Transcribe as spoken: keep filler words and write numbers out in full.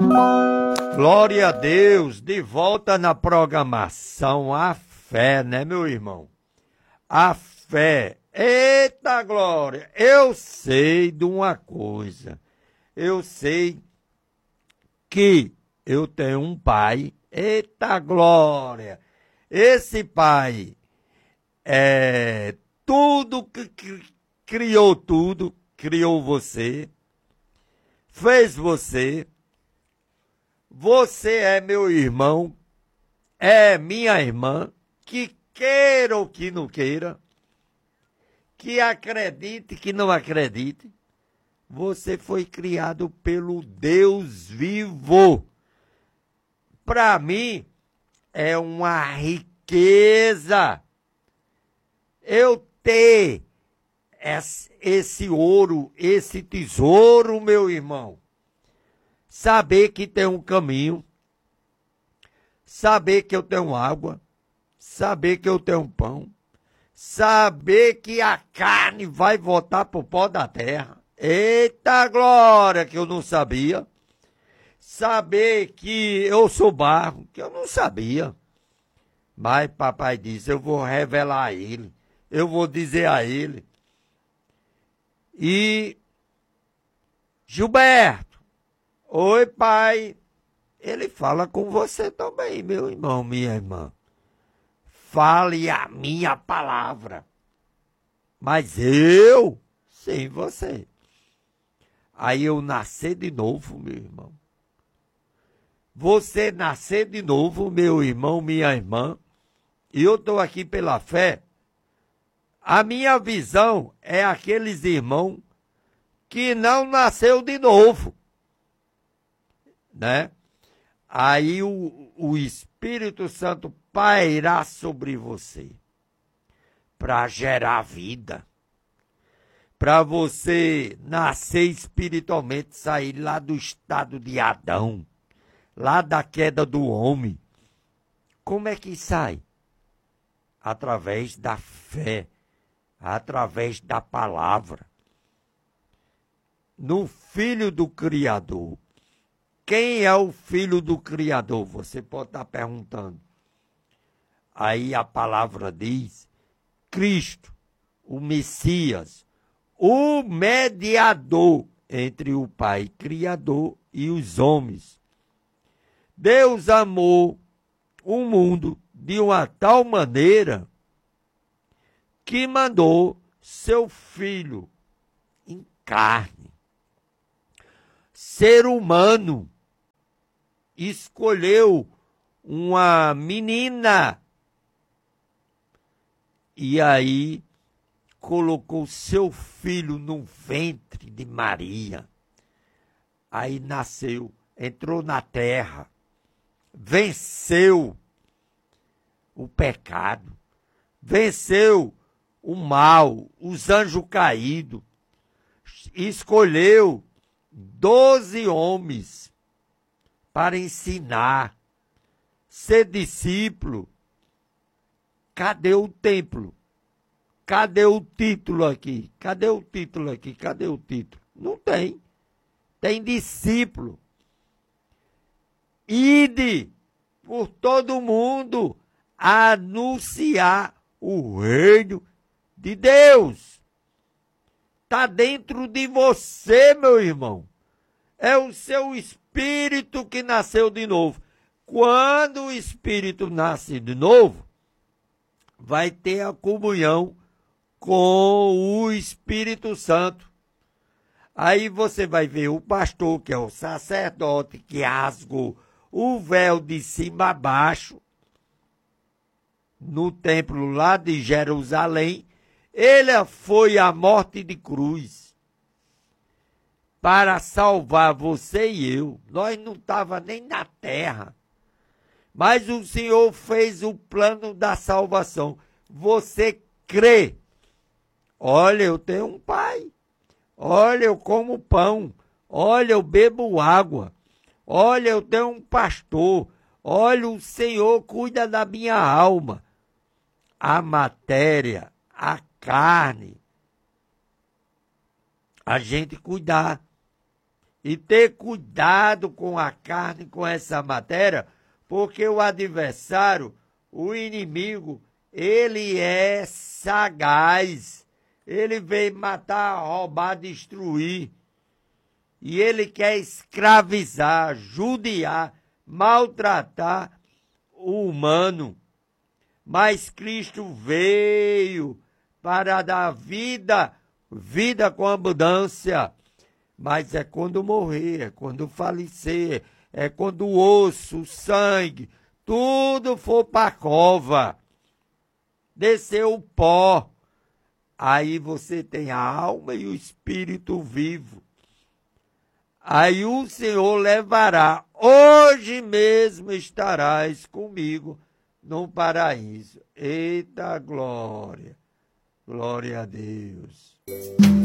Glória a Deus, de volta na programação A Fé, né, meu irmão? A fé. Eita glória, eu sei de uma coisa. Eu sei que eu tenho um pai. Eita glória. Esse pai é tudo que criou tudo, criou você, fez você. Você é meu irmão, é minha irmã, que queira ou que não queira, que acredite, que não acredite, você foi criado pelo Deus vivo. Para mim, é uma riqueza eu ter esse ouro, esse tesouro, meu irmão. Saber que tem um caminho, saber que eu tenho água, saber que eu tenho pão, saber que a carne vai voltar pro pó da terra. Eita glória, que eu não sabia. Saber que eu sou barro, que eu não sabia. Mas papai disse, eu vou revelar a ele, eu vou dizer a ele. E Gilberto, oi, pai. Ele fala com você também, meu irmão, minha irmã. Fale a minha palavra. Mas eu, sem você. Aí eu nascer de novo, meu irmão. Você nascer de novo, meu irmão, minha irmã. E eu estou aqui pela fé. A minha visão é aqueles irmãos que não nasceu de novo. Né? Aí o, o Espírito Santo pairá sobre você para gerar vida, para você nascer espiritualmente, sair lá do estado de Adão, lá da queda do homem. Como é que sai? Através da fé, através da palavra, no Filho do Criador. Quem é o Filho do Criador? Você pode estar perguntando. Aí a palavra diz, Cristo, o Messias, o mediador entre o Pai Criador e os homens. Deus amou o mundo de uma tal maneira que mandou seu Filho em carne, ser humano, escolheu uma menina e aí colocou seu filho no ventre de Maria. Aí nasceu, entrou na terra, venceu o pecado, venceu o mal, os anjos caídos, escolheu doze homens para ensinar, ser discípulo. Cadê o templo? Cadê o título aqui? Cadê o título aqui? Cadê o título? Não tem. Tem discípulo. Ide por todo mundo a anunciar o reino de Deus. Está dentro de você, meu irmão. É o seu espírito que nasceu de novo. Quando o espírito nasce de novo, vai ter a comunhão com o Espírito Santo. Aí você vai ver o pastor, que é o sacerdote, que rasgou o véu de cima a baixo, no templo lá de Jerusalém. Ele foi à morte de cruz para salvar você e eu. Nós não estávamos nem na terra. Mas o Senhor fez o plano da salvação. Você crê. Olha, eu tenho um pai. Olha, eu como pão. Olha, eu bebo água. Olha, eu tenho um pastor. Olha, o Senhor cuida da minha alma. A matéria, a carne, a gente cuidar. E ter cuidado com a carne, com essa matéria, porque o adversário, o inimigo, ele é sagaz. Ele vem matar, roubar, destruir. E ele quer escravizar, judiar, maltratar o humano. Mas Cristo veio para dar vida, vida com abundância. Mas é quando morrer, é quando falecer, é quando o osso, o sangue, tudo for para a cova. Descer o pó. Aí você tem a alma e o espírito vivo. Aí o Senhor levará, hoje mesmo estarás comigo no paraíso. Eita glória, glória a Deus.